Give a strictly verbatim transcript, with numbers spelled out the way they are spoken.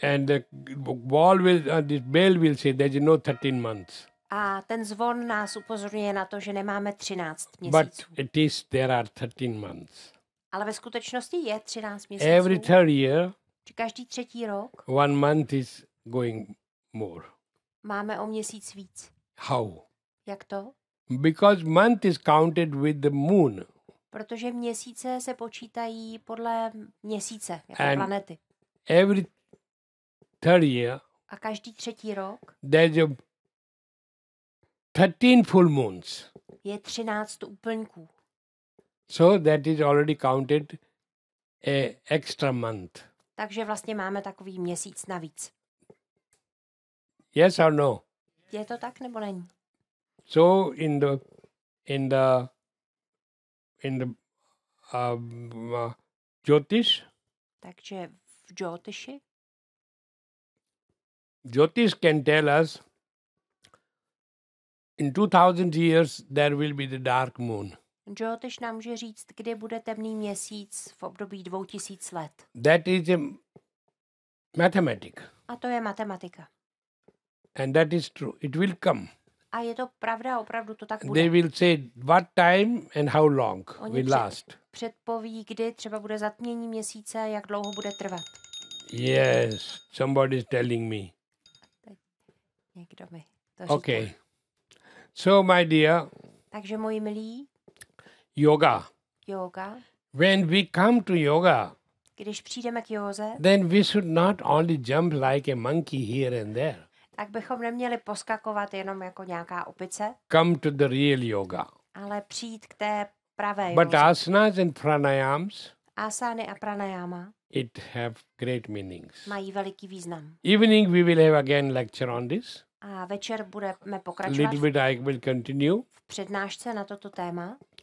And the ball will, uh, this bell will say there's no thirteen months. A ten zvon nás upozorňuje na to, že nemáme třináct But měsíců. it is, there are thirteen months. Ale ve skutečnosti je třináct měsíců. Every third year, Že každý třetí rok one month is going more. máme o měsíc víc. How? Jak to? Because month is counted with the moon. Protože měsíce se počítají podle měsíce, jako And- planety. Every third year, A každý třetí rok there's a thirteen full moons. je třináct úplňků. So that is already counted a extra month. Takže vlastně máme takový měsíc navíc. Yes or no? Je to tak nebo není? So in the in the in the um, uh, Jyotish, Takže v Jyotiši Jyotish can tell us in two thousand years there will be the dark moon. Jyotiš nám může říct, kdy bude temný měsíc v období dvou tisíc let. That is a mathematic, A to je matematika. and that is true. It will come. A je to pravda, opravdu to tak They bude. will say what time and how long Oni will před- last. Předpoví, kdy třeba bude zatmění měsíce, jak dlouho bude trvat. Yes, somebody is telling me. Někdo mi to říká. Okay. So, my dear, Takže moji milí, yoga. yoga, When we come to yoga, když přijdeme k józe, then we should not only jump like a monkey here and there. tak bychom neměli poskakovat jenom jako nějaká opice, Come to the real yoga. ale přijít k té pravé But józe. asanas and pranayams, Asány a pranayama it have great meanings. mají veliký význam. Evening we will have again lecture on this. A večer budeme A pokračovat little bit I will continue. v přednášce na toto téma.